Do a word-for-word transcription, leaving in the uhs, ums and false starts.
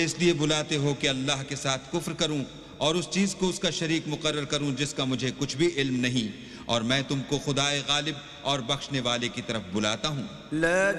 इसलिए बुलाते हो कि अल्लाह के साथ कुफ्र करूं और उस चीज को उसका शरीक मुकर्रर करूं जिसका मुझे कुछ भी इल्म नहीं, और मैं तुमको खुदाए गालिब और बख्शने वाले की तरफ बुलाता हूं।